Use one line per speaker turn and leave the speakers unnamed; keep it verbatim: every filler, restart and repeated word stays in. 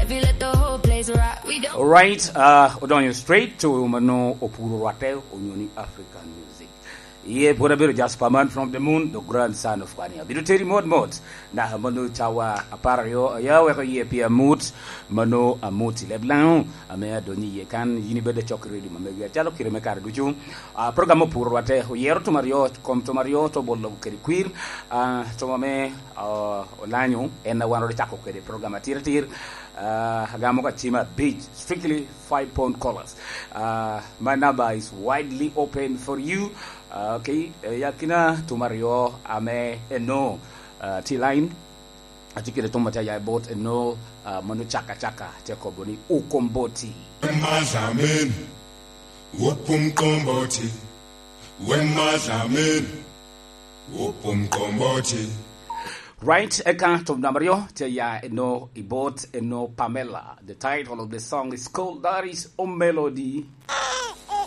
we let the whole place rock. We don't.
All right, uh, on straight to Mano Opuru Wate, Union African music. Ye Bodabiru Jasperman from the moon, the grandson of Kwania. Biduteri mod mod. Na Mano Chawa Apario, Yawe Ye Pia Moot, Mano Amuti Leblanc, Amea Doni Yekan, Unibede Chokri, Mamega Jalo Kirimekar Duju, uh, Program Opuru Wate, Yer to Mario, come to Mario, to Bolo Kerquir, uh, Tomame, uh, Olanyo, and the one of the Taco program at Tir. Uh, Hagamoka Chima Beach, strictly five pound colors. Uh, my number is widely open for you. Uh, okay, Yakina to Mario Ame Eno uh, T line. I think the tomata ya bought Eno Manu Chaka Chaka Tekoboni Ukomboti.
When Mazamin Wupum Komboti. When Mazamin Wupum Komboti.
Right, account of Namario, Teya Eno Ibot Eno Pamela. The title of the song is called That Is O Melody.